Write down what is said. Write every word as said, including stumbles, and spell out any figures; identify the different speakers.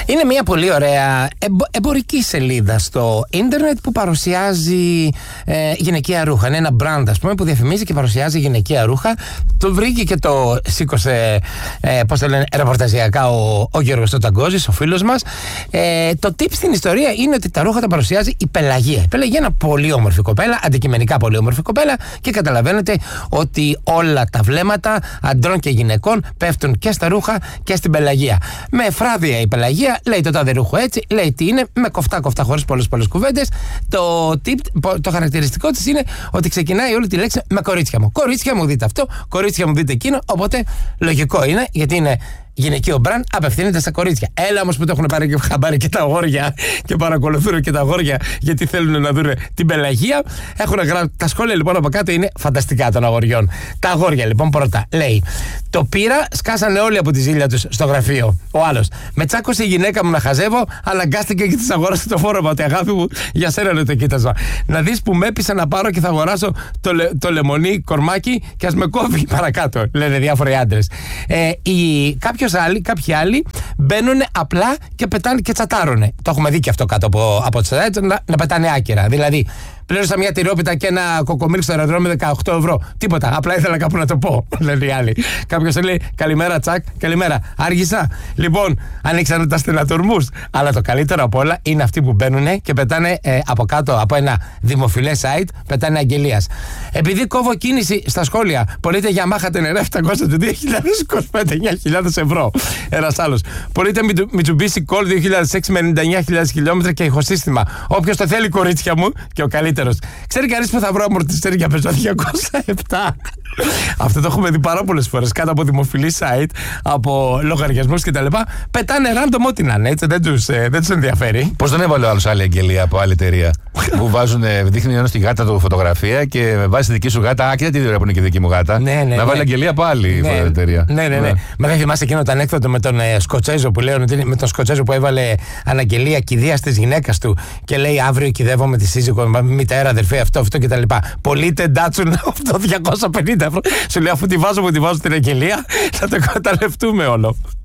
Speaker 1: Είναι μια πολύ ωραία εμπο, εμπορική σελίδα στο ίντερνετ που παρουσιάζει ε, γυναικεία ρούχα. Είναι ένα brand, ας πούμε, που διαφημίζει και παρουσιάζει γυναικεία ρούχα. Το βρήκε και το σήκωσε, ε, πώς το λένε, ρεπορταζιακά ο, ο Γιώργος Τσαγκώζης, ο φίλος μας. Ε, το tip στην ιστορία είναι ότι τα ρούχα τα παρουσιάζει η Πελαγία. Η Πελαγία είναι ένα πολύ όμορφη κοπέλα, αντικειμενικά πολύ όμορφη κοπέλα, και καταλαβαίνετε ότι όλα τα βλέμματα αντρών και γυναικών πέφτουν και στα ρούχα και στην Πελαγία. Με εφράδια η Πελαγία λέει το τάδε ρούχο έτσι, λέει τι είναι, με κοφτά κοφτά χωρίς πολλές πολλές κουβέντες. Το, tip, το χαρακτηριστικό της είναι ότι ξεκινάει όλη τη λέξη με κορίτσια μου. Κορίτσια μου δείτε αυτό, κορίτσια μου δείτε εκείνο. Οπότε λογικό είναι, γιατί είναι γυναικείο μπραντ, απευθύνεται στα κορίτσια. Έλα όμως που το έχουν πάρει και χαμπάρι και τα αγόρια και παρακολουθούν και τα αγόρια, γιατί θέλουν να δουν την Πελαγία. Έχουν γράψει. Τα σχόλια λοιπόν από κάτω είναι φανταστικά των αγοριών. Τα αγόρια λοιπόν πρώτα λέει: το πήρα, σκάσανε όλοι από τη ζήλια τους στο γραφείο. Ο άλλος: με τσάκωσε η γυναίκα μου να χαζεύω, αναγκάστηκε και της αγόρασε το φόρμα. Ότι αγάπη μου, για σένα δεν το κοίταζα. Να δεις που με έπεισε να πάρω και θα αγοράσω το, λε, το λεμονί κορμάκι και ας με κόβει παρακάτω. Λένε διάφοροι άντρες. Ε, η, κάποιος άλλοι, κάποιοι άλλοι μπαίνουν απλά και πετάνε και τσατάρουνε. Το έχουμε δει και αυτό κάτω από, από τις sites, να, να πετάνε άκυρα. Δηλαδή, πλήρωσα μια τυρόπιτα και ένα κοκομίλ στο αεροδρόμιο δεκαοκτώ ευρώ. Τίποτα. Απλά ήθελα κάπου να το πω. Λένε οι άλλοι. Κάποιος λέει: καλημέρα, τσακ, καλημέρα. Άργησα. Λοιπόν, ανοίξανε τα στενατορμούς. Αλλά το καλύτερο απ' όλα είναι αυτοί που μπαίνουν και πετάνε ε, από κάτω από ένα δημοφιλές site, πετάνε αγγελίας. Επειδή κόβω κίνηση στα σχόλια, πωλείται Yamaha Tenere επτακόσια του δύο χιλιάδες είκοσι πέντε, εννιά χιλιάδες ευρώ. Ένας άλλος. Πωλείται Mitsubishi Colt δύο χιλιάδες έξι με ενενήντα εννιά χιλιάδες χιλιόμετρα και ηχοσύστημα. Όποιος το θέλει, κορίτσια μου, και ο καλύτερος. Ξέρει κανείς που θα βρω αμορτιστέρ για πεζό διακόσια επτά. Αυτό το έχουμε δει πάρα πολλές φορές κάτω από δημοφιλή site, από λογαριασμούς κτλ. Πετάνε random ό,τι να είναι, έτσι, δεν τους, ε, δεν τους ενδιαφέρει.
Speaker 2: Πώς δεν έβαλε ο άλλος άλλη αγγελία από άλλη εταιρεία που βάζουν, δείχνει ένα στη γάτα του φωτογραφία και βάζει τη δική σου γάτα. Α, κοίτα τι ωραία που είναι και η δική μου γάτα.
Speaker 1: Ναι, ναι,
Speaker 2: να βάλει
Speaker 1: ναι.
Speaker 2: αγγελία από άλλη
Speaker 1: ναι,
Speaker 2: εταιρεία.
Speaker 1: Ναι, ναι, ναι. Μα δεν θυμάσαι εκείνο το ανέκδοτο με τον ε, Σκοτσέζο που λέει, με τον Σκοτσέζο που έβαλε αναγγελία κηδείας της γυναίκας του και λέει: αύριο κηδεύω με τη σύζυγο, με μητέρα, αδερφή, αυτό, αυτό κτλ. Πωλείται Ντάτσουν αυτό διακόσια πενήντα ευρώ. Σου λέει: αφού τη βάζω, μου τη βάζω την αγγελία, θα το εκμεταλλευτούμε όλο.